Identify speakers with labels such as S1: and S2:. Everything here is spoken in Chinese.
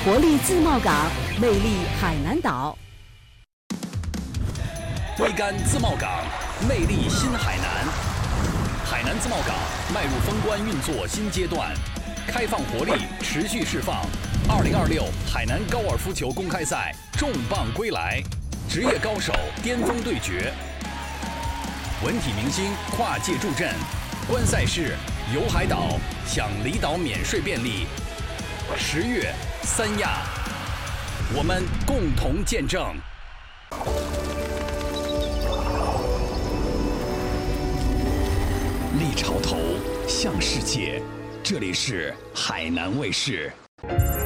S1: 活力自贸港，魅力海南岛。
S2: 挥杆自贸港，魅力新海南。海南自贸港迈入封关运作新阶段，开放活力持续释放。2026海南高尔夫球公开赛重磅归来，职业高手巅峰对决，文体明星跨界助阵。观赛事游海岛，享离岛免税便利。10月3亚，我们共同见证。立潮头向世界，这里是海南卫视。